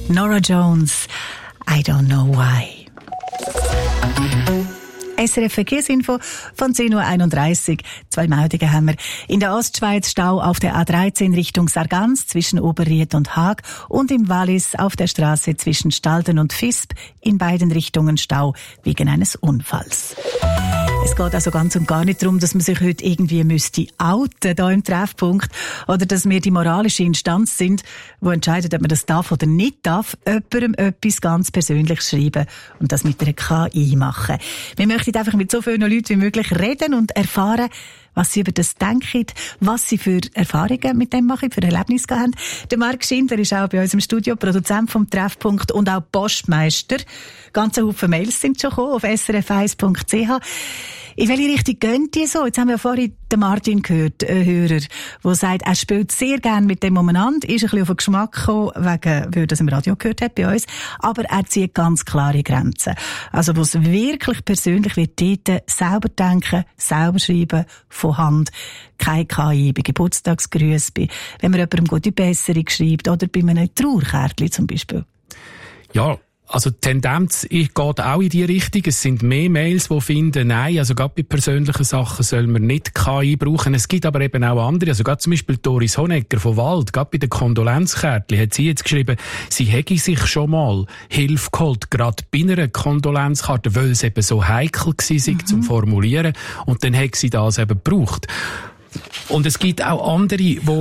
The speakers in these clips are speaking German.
Norah Jones, I don't know why. SRF Verkehrsinfo von 10.31 Uhr. 2 Meldungen haben wir. In der Ostschweiz Stau auf der A13 Richtung Sargans zwischen Oberried und Haag und im Wallis auf der Straße zwischen Stalden und Visp in beiden Richtungen Stau wegen eines Unfalls. Es geht also ganz und gar nicht darum, dass man sich heute irgendwie müsste outen da im Treffpunkt oder dass wir die moralische Instanz sind, die entscheidet, ob man das darf oder nicht darf, jemandem etwas ganz Persönliches schreiben und das mit einer KI machen. Wir möchten einfach mit so vielen Leuten wie möglich reden und erfahren, was sie über das denken, was sie für Erfahrungen mit dem machen, für Erlebnisse haben. Der Marc Schindler ist auch bei uns im Studio, Produzent vom Treffpunkt und auch Postmeister. Ganze Haufen Mails sind schon gekommen auf srf1.ch. In welche Richtung gehen die so? Jetzt haben wir ja vorhin den Martin gehört, einen Hörer, der sagt, er spielt sehr gerne mit dem umeinander, ist ein bisschen auf den Geschmack gekommen, wegen, weil er das im Radio gehört hat bei uns, aber er zieht ganz klare Grenzen. Also, wo es wirklich persönlich wird, dort selber denken, selber schreiben, von Hand, keine KI, bei Geburtstagsgrüßen, wenn man jemandem gute Besserung schreibt oder bei einem Trauerkärtchen zum Beispiel. Ja. Also die Tendenz geht auch in die Richtung. Es sind mehr Mails, die finden, nein, also gerade bei persönlichen Sachen soll man nicht KI brauchen. Es gibt aber eben auch andere, also gerade zum Beispiel Doris Honegger von Wald, gerade bei den Kondolenzkärtchen hat sie jetzt geschrieben, sie hätte sich schon mal Hilfe geholt, gerade bei einer Kondolenzkarte, weil es eben so heikel war, zum Formulieren, und dann hat sie das eben gebraucht. Und es gibt auch andere,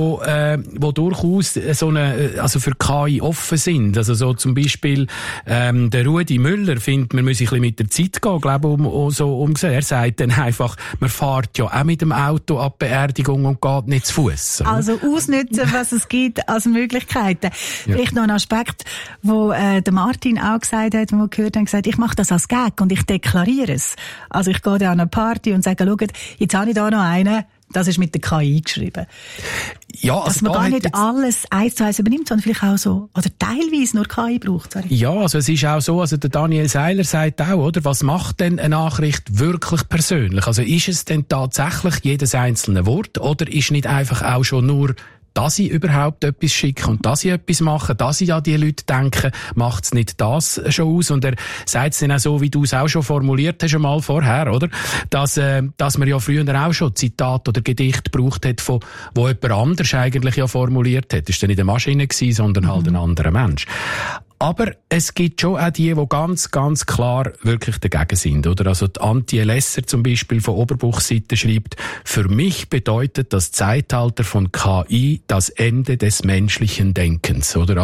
wo durchaus so also für KI offen sind. Also so zum Beispiel, der Rudi Müller findet, man muss ein bisschen mit der Zeit gehen, glaube ich, Er sagt dann einfach, man fährt ja auch mit dem Auto ab Beerdigung und geht nicht zu Fuss. Also ausnutzen, was es gibt als Möglichkeiten. Ja. Vielleicht noch ein Aspekt, wo der Martin auch gesagt hat, wo wir gehört haben, gesagt, ich mache das als Gag und ich deklariere es. Also ich gehe da an eine Party und sage, schaut, jetzt habe ich da noch einen, das ist mit der KI geschrieben. Ja, also dass man gar nicht alles 1:1 übernimmt, sondern vielleicht auch so, oder teilweise nur KI braucht. Sorry. Ja, also es ist auch so, also der Daniel Seiler sagt auch, oder, was macht denn eine Nachricht wirklich persönlich? Also ist es denn tatsächlich jedes einzelne Wort, oder ist nicht einfach auch schon nur, dass ich überhaupt etwas schicke und dass ich etwas mache, dass ich an die Leute denke, macht es nicht das schon aus? Und er sagt es dann auch so, wie du es auch schon formuliert hast, schon mal vorher, oder? Dass man ja früher auch schon Zitat oder Gedicht gebraucht hat, wo jemand anders eigentlich ja formuliert hat. Das war dann nicht eine Maschine gewesen, sondern halt ein anderer Mensch. Aber es gibt schon auch die ganz, ganz klar wirklich dagegen sind, oder? Also die Antje Lesser zum Beispiel von Oberbuchseite schreibt, für mich bedeutet das Zeitalter von KI das Ende des menschlichen Denkens, oder?